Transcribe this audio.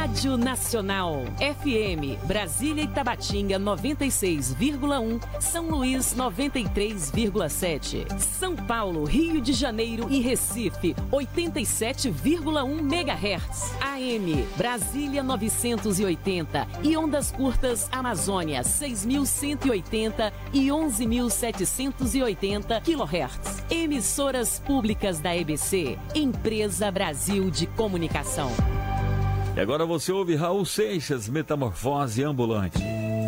Rádio Nacional, FM, Brasília e Tabatinga 96,1, São Luís 93,7, São Paulo, Rio de Janeiro e Recife 87,1 MHz, AM, Brasília 980 e ondas curtas Amazônia 6.180 e 11.780 kHz. Emissoras públicas da EBC, Empresa Brasil de Comunicação. E agora você ouve Raul Seixas, Metamorfose Ambulante.